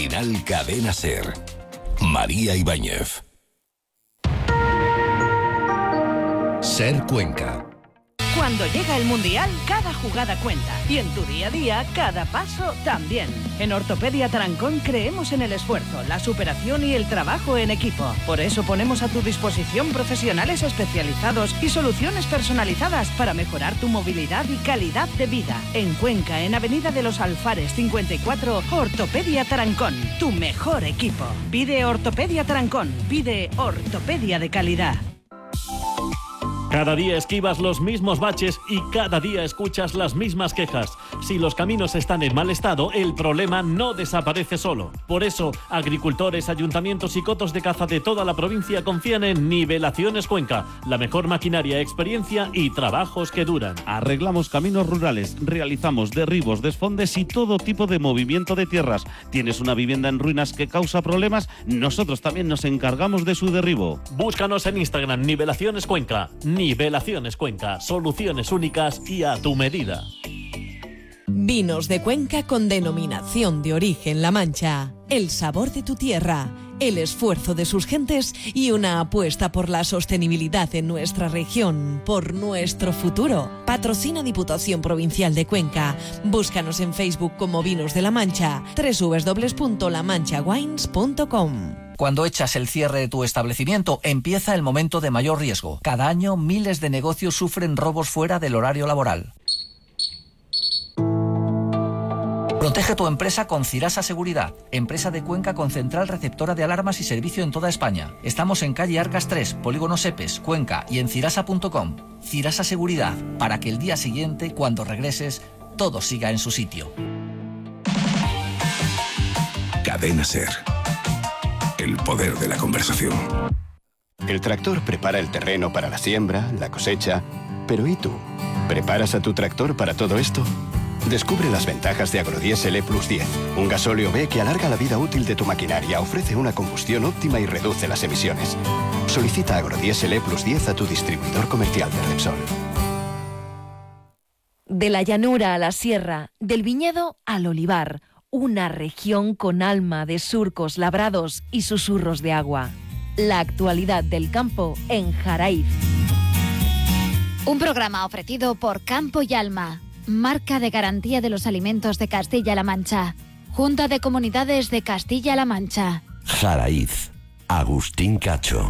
Matinal Cadena SER. María Ibáñez. SER Cuenca. Cuando llega el Mundial, cada jugada cuenta. Y en tu día a día, cada paso también. En Ortopedia Tarancón creemos en el esfuerzo, la superación y el trabajo en equipo. Por eso ponemos a tu disposición profesionales especializados y soluciones personalizadas para mejorar tu movilidad y calidad de vida. En Cuenca, en Avenida de los Alfares 54, Ortopedia Tarancón. Tu mejor equipo. Pide Ortopedia Tarancón. Pide ortopedia de calidad. Cada día esquivas los mismos baches y cada día escuchas las mismas quejas. Si los caminos están en mal estado, el problema no desaparece solo. Por eso, agricultores, ayuntamientos y cotos de caza de toda la provincia confían en Nivelaciones Cuenca, la mejor maquinaria, experiencia y trabajos que duran. Arreglamos caminos rurales, realizamos derribos, desfondes y todo tipo de movimiento de tierras. ¿Tienes una vivienda en ruinas que causa problemas? Nosotros también nos encargamos de su derribo. Búscanos en Instagram, Nivelaciones Cuenca. Nivelaciones Cuenca, soluciones únicas y a tu medida. Vinos de Cuenca con denominación de origen La Mancha. El sabor de tu tierra, el esfuerzo de sus gentes y una apuesta por la sostenibilidad en nuestra región, por nuestro futuro. Patrocina Diputación Provincial de Cuenca. Búscanos en Facebook como Vinos de La Mancha, www.lamanchawines.com. Cuando echas el cierre de tu establecimiento, empieza el momento de mayor riesgo. Cada año, miles de negocios sufren robos fuera del horario laboral. Protege tu empresa con Cirasa Seguridad, empresa de Cuenca con central receptora de alarmas y servicio en toda España. Estamos en calle Arcas 3, Polígono Sepes, Cuenca y en cirasa.com. Cirasa Seguridad, para que el día siguiente, cuando regreses, todo siga en su sitio. Cadena SER. El poder de la conversación. El tractor prepara el terreno para la siembra, la cosecha. Pero ¿y tú? ¿Preparas a tu tractor para todo esto? Descubre las ventajas de Agrodiesel E+10, un gasóleo B que alarga la vida útil de tu maquinaria, ofrece una combustión óptima y reduce las emisiones. Solicita Agrodiesel E+10 a tu distribuidor comercial de Repsol. De la llanura a la sierra, del viñedo al olivar, una región con alma de surcos labrados y susurros de agua. La actualidad del campo en Jaraiz. Un programa ofrecido por Campo y Alma, marca de garantía de los alimentos de Castilla-La Mancha. Junta de Comunidades de Castilla-La Mancha. Jaraiz. Agustín Cacho.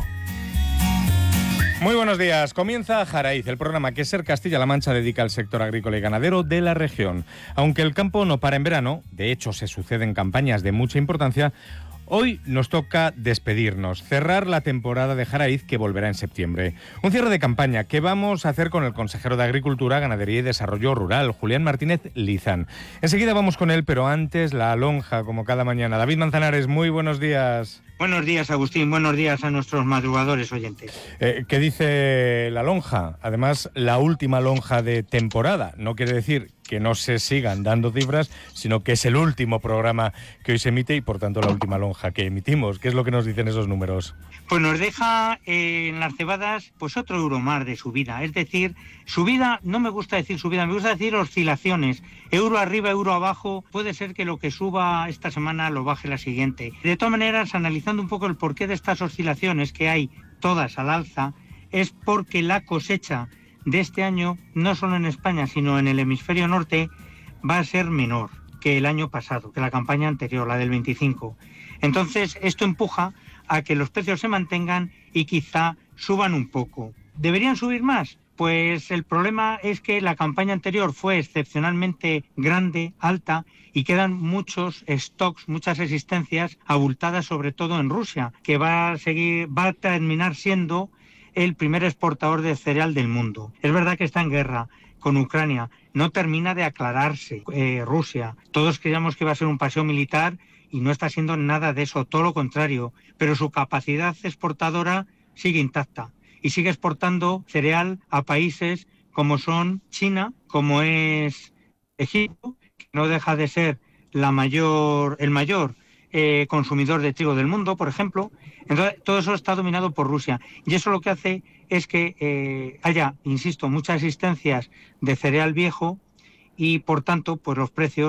Muy buenos días. Comienza Jaraiz, el programa que SER Castilla-La Mancha dedica al sector agrícola y ganadero de la región. Aunque el campo no para en verano, de hecho se suceden campañas de mucha importancia, hoy nos toca despedirnos, cerrar la temporada de Jaraiz que volverá en septiembre. Un cierre de campaña que vamos a hacer con el consejero de Agricultura, Ganadería y Desarrollo Rural, Julián Martínez Lizán. Enseguida vamos con él, pero antes la lonja, como cada mañana. David Manzanares, muy buenos días. Buenos días, Agustín. Buenos días a nuestros madrugadores oyentes. ¿Qué dice la lonja? Además, la última lonja de temporada. No quiere decir que no se sigan dando cifras, sino que es el último programa que hoy se emite y, por tanto, la última lonja que emitimos. ¿Qué es lo que nos dicen esos números? Pues nos deja en las cebadas pues otro euro más de subida. Es decir, subida, no me gusta decir subida, me gusta decir oscilaciones. Euro arriba, euro abajo. Puede ser que lo que suba esta semana lo baje la siguiente. De todas maneras, analizando un poco el porqué de estas oscilaciones que hay todas al alza, es porque la cosecha de este año, no solo en España, sino en el hemisferio norte, va a ser menor que el año pasado, que la campaña anterior, la del 25. Entonces, esto empuja a que los precios se mantengan y quizá suban un poco. ¿Deberían subir más? Pues el problema es que la campaña anterior fue excepcionalmente grande, alta, y quedan muchos stocks, muchas existencias abultadas, sobre todo en Rusia, que va a terminar siendo el primer exportador de cereal del mundo. Es verdad que está en guerra con Ucrania, no termina de aclararse Rusia. Todos creíamos que iba a ser un paseo militar y no está siendo nada de eso, todo lo contrario, pero su capacidad exportadora sigue intacta y sigue exportando cereal a países como son China, como es Egipto, que no deja de ser el mayor consumidor de trigo del mundo, por ejemplo. Entonces, todo eso está dominado por Rusia. Y eso lo que hace es que haya, insisto, muchas existencias de cereal viejo y, por tanto, pues los precios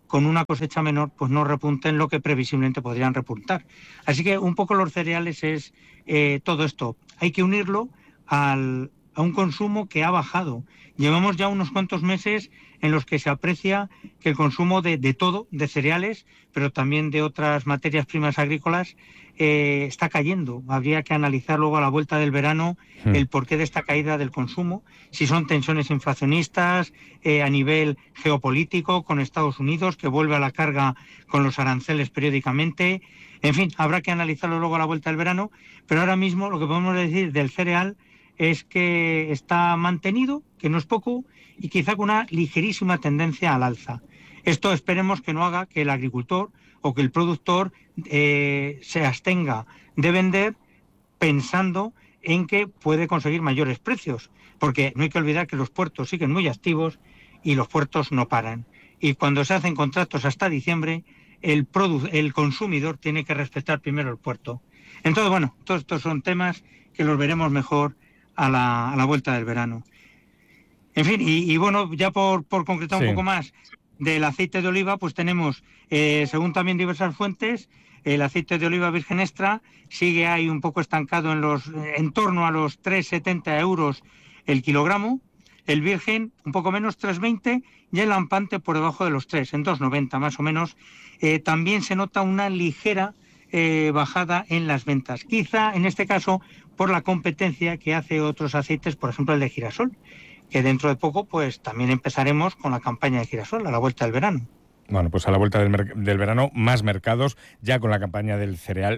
con una cosecha menor, pues no repunten lo que previsiblemente podrían repuntar. Así que un poco los cereales es todo esto. Hay que unirlo a un consumo que ha bajado. Llevamos ya unos cuantos meses en los que se aprecia que el consumo de todo, de cereales, pero también de otras materias primas agrícolas, está cayendo. Habría que analizar luego a la vuelta del verano el porqué de esta caída del consumo, si son tensiones inflacionistas a nivel geopolítico con Estados Unidos, que vuelve a la carga con los aranceles periódicamente. En fin, habrá que analizarlo luego a la vuelta del verano, pero ahora mismo lo que podemos decir del cereal es que está mantenido, que no es poco, y quizá con una ligerísima tendencia al alza. Esto esperemos que no haga que el agricultor o que el productor se abstenga de vender pensando en que puede conseguir mayores precios, porque no hay que olvidar que los puertos siguen muy activos y los puertos no paran. Y cuando se hacen contratos hasta diciembre, el consumidor tiene que respetar primero el puerto. Entonces, bueno, todos estos son temas que los veremos mejor a la vuelta del verano. En fin, y bueno, ya por concretar un poco más del aceite de oliva, pues tenemos, según también diversas fuentes, el aceite de oliva virgen extra sigue ahí un poco estancado en torno a los 3,70 euros el kilogramo, el virgen un poco menos, 3,20, y el lampante por debajo de los 3, en 2,90 más o menos. También se nota una ligera bajada en las ventas, quizá en este caso por la competencia que hace otros aceites, por ejemplo el de girasol, que dentro de poco pues también empezaremos con la campaña de girasol a la vuelta del verano. Bueno, pues a la vuelta del verano, más mercados, ya con la campaña del cereal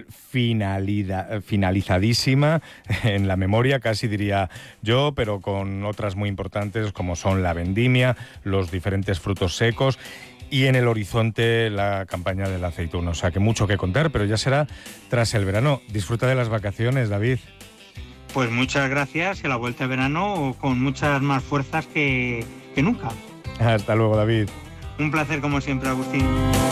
finalizadísima en la memoria, casi diría yo, pero con otras muy importantes como son la vendimia, los diferentes frutos secos y en el horizonte la campaña del aceituno. O sea, que mucho que contar, pero ya será tras el verano. Disfruta de las vacaciones, David. Pues muchas gracias y a la vuelta de verano con muchas más fuerzas que nunca. Hasta luego, David. Un placer como siempre, Agustín.